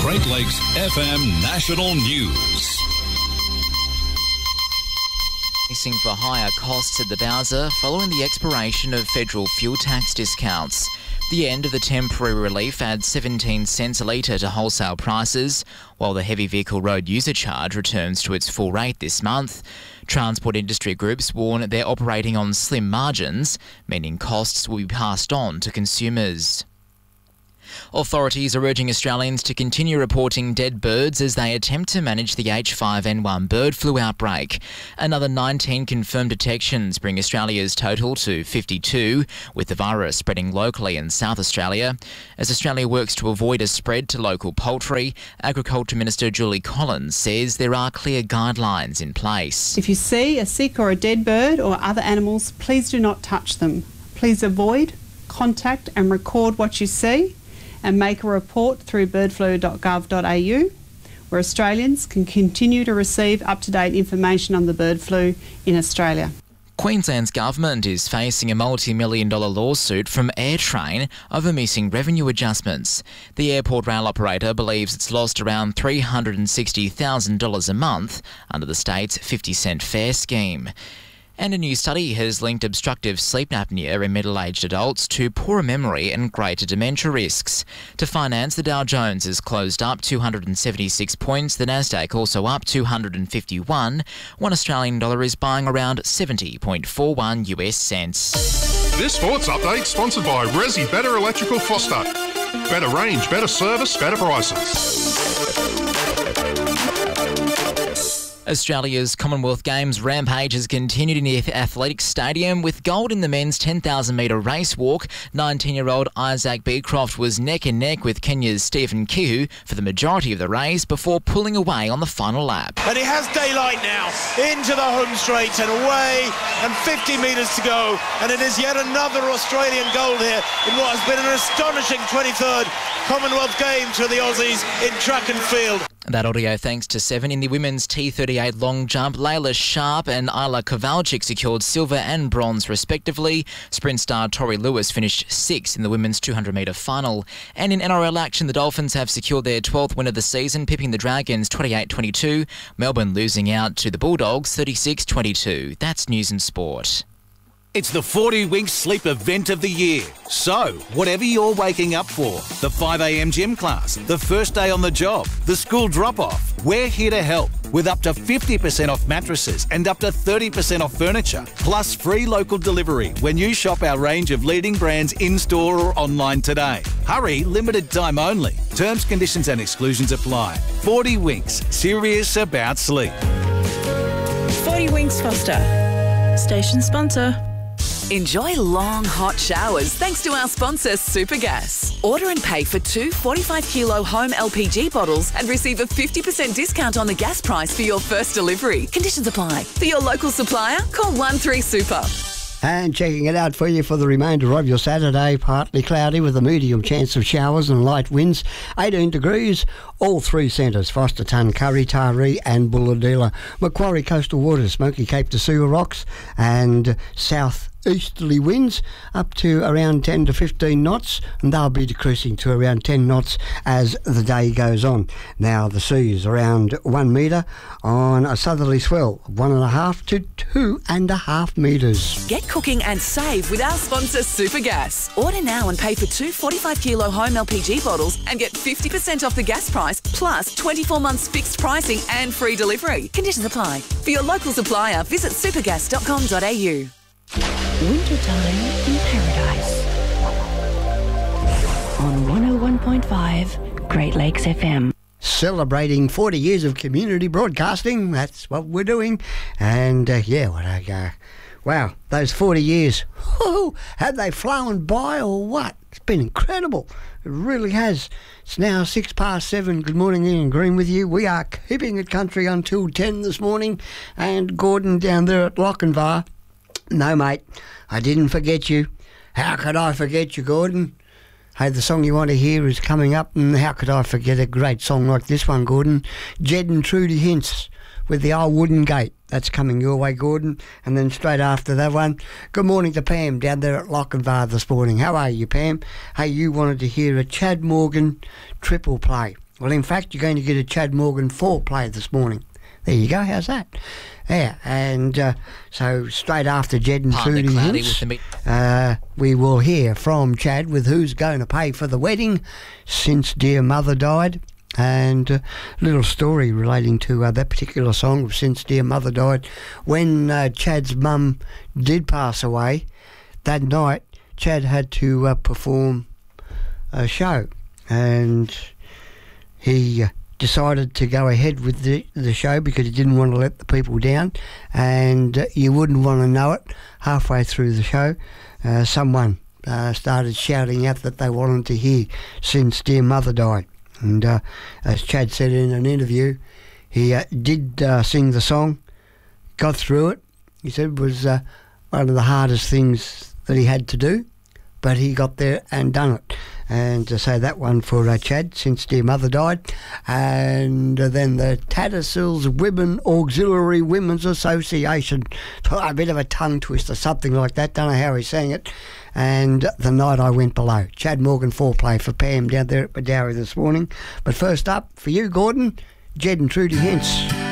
Great Lakes FM National News. Facing for higher costs at the Bowser following the expiration of federal fuel tax discounts. The end of the temporary relief adds 17 cents a litre to wholesale prices, while the heavy vehicle road user charge returns to its full rate this month. Transport industry groups warn they're operating on slim margins, meaning costs will be passed on to consumers. Authorities are urging Australians to continue reporting dead birds as they attempt to manage the H5N1 bird flu outbreak. Another 19 confirmed detections bring Australia's total to 52, with the virus spreading locally in South Australia. As Australia works to avoid a spread to local poultry, Agriculture Minister Julie Collins says there are clear guidelines in place. If you see a sick or a dead bird or other animals, please do not touch them. Please avoid, contact and record what you see, and make a report through birdflu.gov.au, where Australians can continue to receive up-to-date information on the bird flu in Australia. Queensland's government is facing a multi-million-dollar lawsuit from AirTrain over missing revenue adjustments. The airport rail operator believes it's lost around $360,000 a month under the state's 50-cent fare scheme. And a new study has linked obstructive sleep apnea in middle-aged adults to poorer memory and greater dementia risks. To finance, the Dow Jones has closed up 276 points, the Nasdaq also up 251. One Australian dollar is buying around 70.41 US cents. This sports update sponsored by Resi Better Electrical Foster. Better range, better service, better prices. Australia's Commonwealth Games rampage has continued in the Athletics Stadium with gold in the men's 10,000 metre race walk. 19-year-old Isaac Beecroft was neck and neck with Kenya's Stephen Kihu for the majority of the race before pulling away on the final lap. And he has daylight now into the home straight and away, and 50 metres to go, and it is yet another Australian gold here in what has been an astonishing 23rd Commonwealth Games for the Aussies in track and field. That audio thanks to 7 in the women's T38 long jump. Layla Sharp and Isla Kowalczyk secured silver and bronze respectively. Sprint star Tori Lewis finished 6th in the women's 200 metre final. And in NRL action, the Dolphins have secured their 12th win of the season, pipping the Dragons 28-22. Melbourne losing out to the Bulldogs 36-22. That's news and sport. It's the 40 Winks Sleep event of the year. So, whatever you're waking up for, the 5 a.m. gym class, the first day on the job, the school drop-off, we're here to help with up to 50% off mattresses and up to 30% off furniture, plus free local delivery when you shop our range of leading brands in-store or online today. Hurry, limited time only. Terms, conditions and exclusions apply. 40 Winks, serious about sleep. 40 Winks Foster, station sponsor. Enjoy long, hot showers thanks to our sponsor, Supergas. Order and pay for 2 45-kilo home LPG bottles and receive a 50% discount on the gas price for your first delivery. Conditions apply. For your local supplier, call 13-SUPER. And checking it out for you for the remainder of your Saturday, partly cloudy with a medium chance of showers and light winds. 18 degrees, all three centres, Fosterton, Curry, Taree and Bulladilla. Macquarie Coastal Waters, Smoky Cape to Sewer Rocks and south easterly winds up to around 10 to 15 knots, and they'll be decreasing to around 10 knots as the day goes on. Now the sea's around 1 metre on a southerly swell, 1.5 to 2.5 metres. Get cooking and save with our sponsor, Supergas. Order now and pay for 2 45-kilo home LPG bottles and get 50% off the gas price, plus 24 months fixed pricing and free delivery. Conditions apply. For your local supplier, visit supergas.com.au. Wintertime in Paradise on 101.5 Great Lakes FM. Celebrating 40 years of community broadcasting, that's what we're doing. And wow, those 40 years, have they flown by or what? It's been incredible. It really has. It's now 7:06. Good morning, Ian Green with you. We are keeping it country until 10 this morning. And Gordon down there at Lochinvar. No, mate, I didn't forget you. How could I forget you, Gordon? Hey, the song you want to hear is coming up, and how could I forget a great song like this one, Gordon? Jed and Trudy Hintz with the Old Wooden Gate. That's coming your way, Gordon. And then straight after that one, good morning to Pam down there at Lochinvar this morning. How are you, Pam? Hey, you wanted to hear a Chad Morgan triple play. Well, in fact, you're going to get a Chad Morgan foreplay this morning. There you go. How's that? Yeah, and so straight after Jed and Trudy Hints, we will hear from Chad with who's going to pay for the wedding since dear mother died, and a little story relating to that particular song of Since Dear Mother Died. When Chad's mum did pass away, that night Chad had to perform a show, and he decided to go ahead with the show because he didn't want to let the people down, and you wouldn't want to know it. Halfway through the show, someone started shouting out that they wanted to hear Since Dear Mother Died, and as Chad said in an interview, he did sing the song, got through it. He said it was one of the hardest things that he had to do, but he got there and done it. And to say that one for Chad, Since Dear Mother Died. And then the Tattersalls Women Auxiliary Women's Association. A bit of a tongue twister, something like that. Don't know how he sang it. And The Night I Went Below. Chad Morgan foreplay for Pam down there at Badawi this morning. But first up, for you, Gordon, Jed and Trudy Hints.